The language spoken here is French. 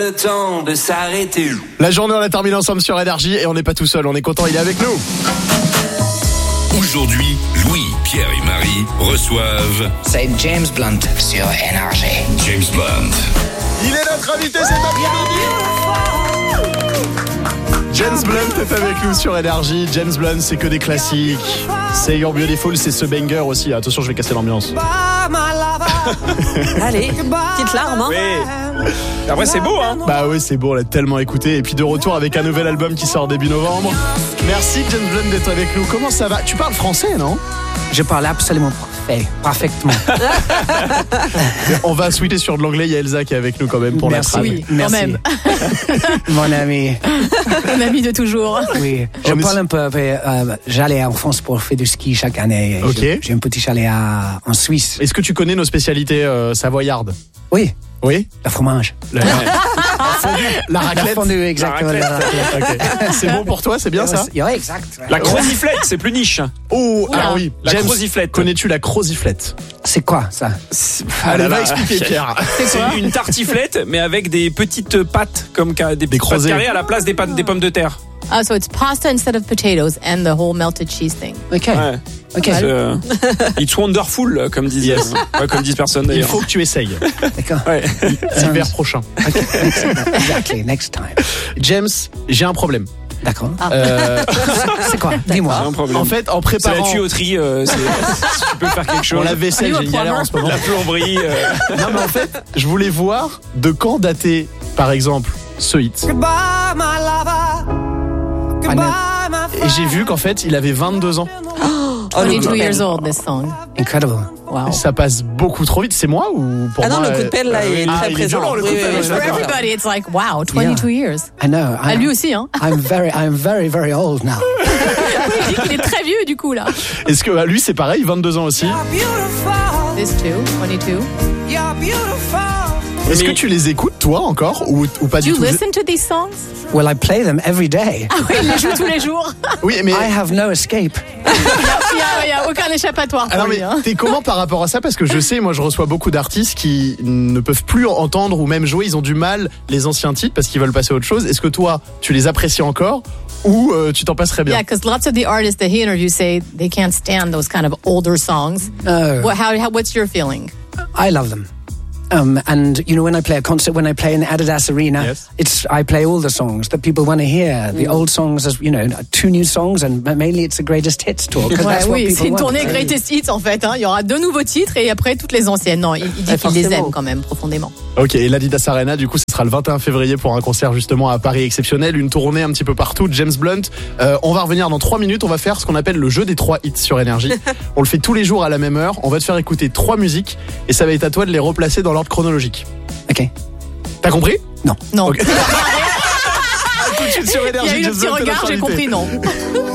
Le temps de s'arrêter. La journée, on la termine ensemble sur Énergie et on n'est pas tout seul, on est content, il est avec nous. Aujourd'hui, Louis, Pierre et Marie reçoivent C'est James Blunt sur Énergie. James Blunt. Il est notre invité cet après-midi. James Blunt est avec nous sur Énergie. James Blunt, c'est que des classiques. C'est You're Beautiful, c'est ce banger aussi. Attention, je vais casser l'ambiance. Allez, petite larme, hein. Oui. Après, c'est beau, hein. Bah oui, c'est beau, on l'a tellement écouté. Et puis de retour avec un nouvel album qui sort début novembre. Merci James Blunt d'être avec nous. Comment ça va? Tu parles français, non? Je parle absolument parfaitement. On va switcher sur de l'anglais. Il y a Elsa qui est avec nous quand même pour Merci. la trame. Oui, Merci. quand même. Mon ami. Mon ami de toujours. Oui, je parle un peu. J'allais en France pour faire du ski chaque année. Ok. J'ai un petit chalet en Suisse. Est-ce que tu connais nos spécialités savoyardes? Oui, Oui. le fromage. La raclette. La fondue, exactement. La Ok. C'est bon pour toi, c'est bien ça? Oui, exact. La croziflette, c'est plus niche. Oh, alors oui. La James, croziflette. connais-tu la croziflette? C'est quoi ça? Allez, va expliquer Pierre. C'est une tartiflette, mais avec des petites pâtes, comme des petites pâtes crozets. carrées à la place des pommes de terre. So it's pasta instead of potatoes and the whole melted cheese thing. Ok. Ouais. Ok. It's wonderful, comme disent, Yes. comme disent personne Il d'ailleurs. faut que tu essayes. D'accord. Ouais. L'hiver prochain. Exactly. Next time. James, j'ai un problème. D'accord. Euh, C'est quoi? Dis-moi. C'est un problème. en fait, en C'est la préparant tuyauterie. Si tu peux faire quelque chose. pour la vaisselle, j'ai une galère en ce moment. La plomberie. Non, mais en fait, je voulais voir de quand dater, par exemple, ce hit. Et j'ai vu qu'en fait, il avait 22 ans. 22 years old, this song. Incredible. Wow. Ça passe beaucoup trop vite. C'est moi ou pour Ah non, moi le coup de pelle, là, il est très il est présent. violent, le coup de Oui, pelle, oui, je suis oui. For d'accord. everybody, it's like, wow, 22 years. I know. À lui aussi, hein. I'm very, very old now. Il dit qu'il est très vieux, du coup, là. Est-ce que lui, c'est pareil, 22 ans aussi? This too, 22. Est-ce que tu les écoutes, toi, encore ou pas Do du you tout? listen to these songs? Well, I play them every day. Ah oui, il les joue tous les jours. Oui, mais... I have no escape. Il y a aucun échappatoire pour Alors, lui, mais hein. t'es comment par rapport à ça? Parce que je sais, moi je reçois beaucoup d'artistes qui ne peuvent plus entendre ou même jouer, ils ont du mal les anciens titres parce qu'ils veulent passer à autre chose. Est-ce que toi, tu les apprécies encore ou tu t'en passerais bien? Yeah, because lots of the artists that he interviews say they can't stand those kind of older songs. No. What's your feeling? I love them. And you know, when I play a concert, when I play in the Adidas Arena, Yes. I play all the songs that people want to hear. The old songs, as you know, 2 new songs, and mainly it's the greatest hits tour. 'Cause Ouais, that's what oui, people c'est une want. tournée Greatest Hits en fait. Hein. Il y aura 2 nouveaux titres et après toutes les anciennes. Non, il dit qu'il les aime quand même profondément. Ok, et l'Adidas Arena, du coup, ce sera le 21 février pour un concert justement à Paris exceptionnel, une tournée un petit peu partout. James Blunt, on va revenir dans 3 minutes, on va faire ce qu'on appelle le jeu des 3 hits sur Énergie. On le fait tous les jours à la même heure, on va te faire écouter 3 musiques et ça va être à toi de les replacer dans l'ordre chronologique. Ok. T'as compris? Non. Ok. À tout de suite sur Il y Énergie, a eu le James petit Blunt est regard, notre j'ai invité. compris non.